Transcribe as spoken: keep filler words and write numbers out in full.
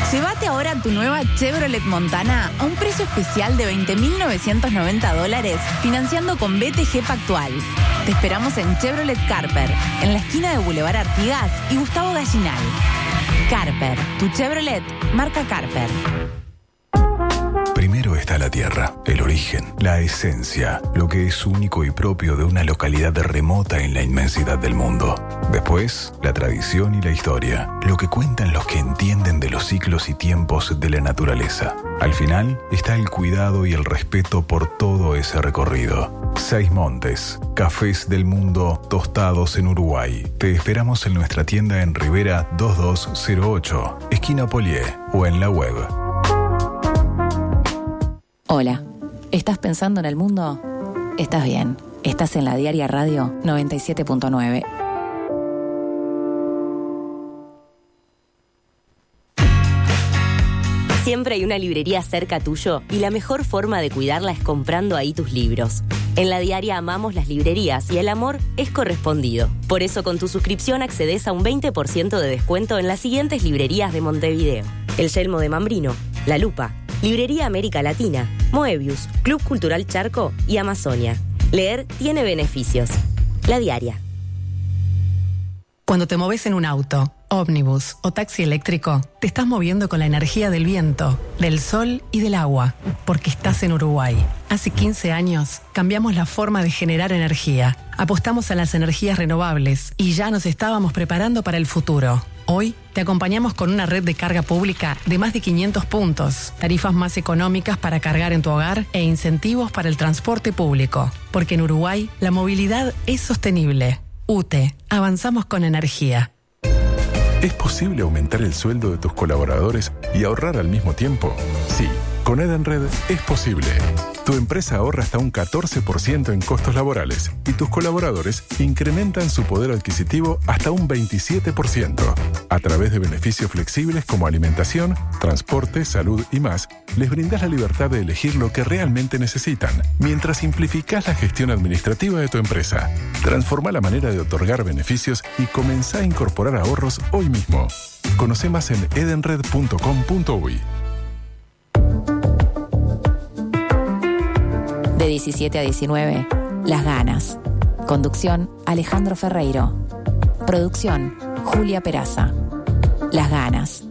Llévate ahora tu nueva Chevrolet Montana a un precio especial de veinte mil novecientos noventa dólares, financiando con B T G Pactual. Te esperamos en Chevrolet Carper, en la esquina de Boulevard Artigas y Gustavo Gallinal. Carper, tu Chevrolet, marca Carper. Primero está la tierra, el origen, la esencia, lo que es único y propio de una localidad remota en la inmensidad del mundo. Después, la tradición y la historia, lo que cuentan los que entienden de los ciclos y tiempos de la naturaleza. Al final está el cuidado y el respeto por todo ese recorrido. Seis Montes, cafés del mundo tostados en Uruguay. Te esperamos en nuestra tienda en Rivera dos dos cero ocho, esquina Polié, o en la web. Hola, ¿estás pensando en el mundo? Estás bien, estás en la Diaria Radio noventa y siete punto nueve. Siempre hay una librería cerca tuyo y la mejor forma de cuidarla es comprando ahí tus libros. En la Diaria amamos las librerías y el amor es correspondido. Por eso con tu suscripción accedes a un veinte por ciento de descuento en las siguientes librerías de Montevideo: El Yelmo de Mambrino, La Lupa, Librería América Latina, Moebius, Club Cultural Charco y Amazonia. Leer tiene beneficios. La Diaria. Cuando te moves en un auto, ómnibus o taxi eléctrico, te estás moviendo con la energía del viento, del sol y del agua, porque estás en Uruguay. Hace quince años cambiamos la forma de generar energía, apostamos a las energías renovables y ya nos estábamos preparando para el futuro. Hoy te acompañamos con una red de carga pública de más de quinientos puntos, tarifas más económicas para cargar en tu hogar e incentivos para el transporte público. Porque en Uruguay la movilidad es sostenible. U T E, avanzamos con energía. ¿Es posible aumentar el sueldo de tus colaboradores y ahorrar al mismo tiempo? Sí, con Edenred es posible. Tu empresa ahorra hasta un catorce por ciento en costos laborales y tus colaboradores incrementan su poder adquisitivo hasta un veintisiete por ciento. A través de beneficios flexibles como alimentación, transporte, salud y más, les brindas la libertad de elegir lo que realmente necesitan, mientras simplificás la gestión administrativa de tu empresa. Transforma la manera de otorgar beneficios y comenzá a incorporar ahorros hoy mismo. Conoce más en edenred punto com punto uy. De diecisiete a diecinueve, Las Ganas. Conducción, Alejandro Ferreiro. Producción, Julia Peraza. Las Ganas.